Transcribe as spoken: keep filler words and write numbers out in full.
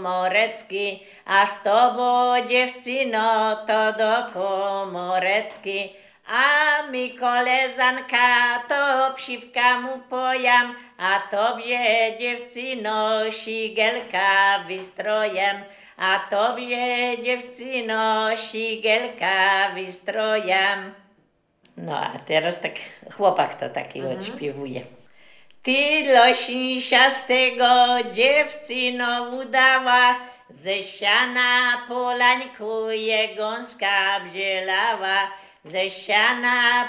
komorecki, a z tobą dziewczyno to do komorecki. A mi koleżanka to psiwka mu pojam, a tobie dziewczyno sigelka wystrojem, a tobie dziewczyno sigelka wystrojem. No a teraz tak chłopak to taki mhm. odśpiewuje. Ty lośnisiastego dziewczyno udała, ze siana polańku je gąska bzielała, ze siana